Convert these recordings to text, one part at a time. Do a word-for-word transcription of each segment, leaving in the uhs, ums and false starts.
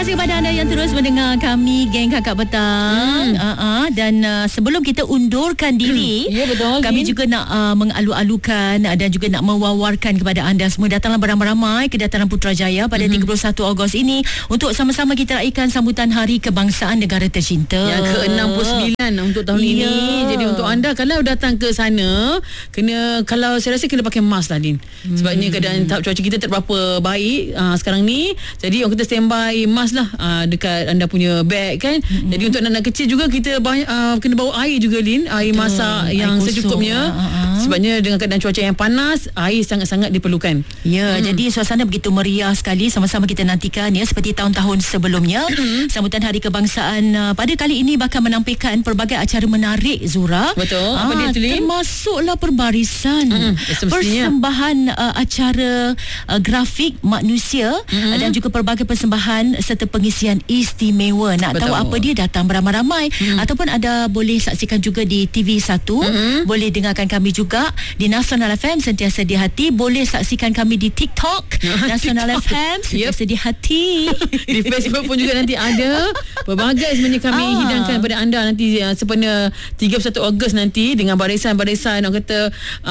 kasih kepada anda yang terus mendengar kami, geng Kakak Petang. hmm. uh-uh. Dan uh, sebelum kita undurkan diri, ya, betul, kami Din. juga nak uh, mengalu-alukan uh, dan juga nak mewawarkan kepada anda semua. Datanglah beramai-ramai ke Dataran Putrajaya pada mm-hmm. tiga puluh satu Ogos ini untuk sama-sama kita raikan sambutan Hari Kebangsaan Negara Tercinta yang ke enam puluh sembilan untuk tahun yeah. ini. Jadi untuk anda kalau datang ke sana, kena, kalau saya rasa kena pakai mask lah, Din. hmm. Sebabnya keadaan cuaca kita tak berapa baik uh, sekarang ni. Jadi orang kita standby mask lah uh, dekat anda punya bag kan. Mm-hmm. Jadi untuk anak-anak kecil juga kita banyak, uh, kena bawa air juga, Lin. Air Betul. masak yang air secukupnya. Uh-huh. Sebabnya dengan keadaan cuaca yang panas, air sangat-sangat diperlukan. Ya, mm. jadi suasana begitu meriah sekali. Sama-sama kita nantikan ya, seperti tahun-tahun sebelumnya. Mm. Sambutan Hari Kebangsaan uh, pada kali ini bakal menampilkan pelbagai acara menarik, Zura. Betul. Ah, Apa dia tu, Lin? Termasuklah perbarisan. Mm. Persembahan uh, acara uh, grafik manusia mm. dan juga pelbagai persembahan serta pengisian istimewa. Nak Betul. tahu apa dia, datang beramai-ramai hmm. ataupun ada boleh saksikan juga di T V satu, hmm. boleh dengarkan kami juga di Nasional F M Sentiasa di Hati, boleh saksikan kami di TikTok Nasional F M Sentiasa yep. di Hati. Di Facebook pun juga nanti ada pelbagai sebenarnya kami ah. hidangkan kepada anda nanti uh, sempena tiga puluh satu Ogos nanti dengan barisan-barisan orang kata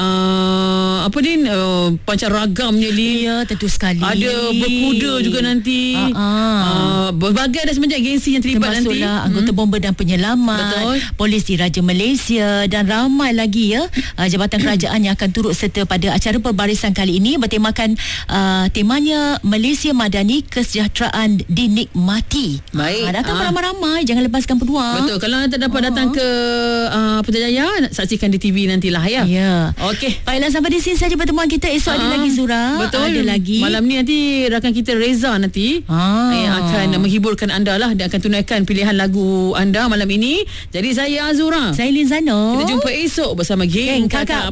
uh, apa ni uh, pancarragamnya, Lin. Ya, tentu sekali. Ada berkuda juga nanti. Ah, ah. Uh, berbagai ada sebenarnya agensi yang terlibat nanti. Termasuklah anggota hmm. bomba dan penyelamat, Betul. Polis Diraja Malaysia dan ramai lagi ya uh, jabatan kerajaan yang akan turut serta pada acara perbarisan kali ini bertemakan uh, temanya Malaysia Madani, Kesejahteraan Dinikmati. Baik. Uh, datang uh. beramai-ramai, jangan lepaskan peluang. Betul. Kalau anda tak dapat uh. datang ke uh, Putrajaya, saksikan di T V nantilah ya. Ya. Okey. Baiklah, sampai di sini saja pertemuan kita. Esok uh. ada lagi, Zura. Betul. Ada lagi. Malam ni nanti rakan kita Reza nanti uh. yang akan menghiburkan anda lah. Dia akan tunaikan pilihan lagu anda malam ini. Jadi saya Azura, saya Lizano. Kita jumpa esok bersama geng, geng Kakak, Kakak